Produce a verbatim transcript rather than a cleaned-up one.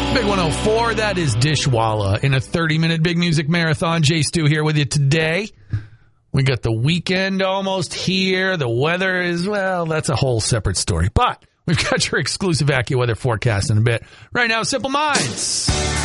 Big one oh four, that is Dishwalla in a thirty-minute Big Music Marathon. Jay Stu here with you today. We got the weekend almost here. The weather is, well, that's a whole separate story. But we've got your exclusive AccuWeather forecast in a bit. Right now, Simple Minds.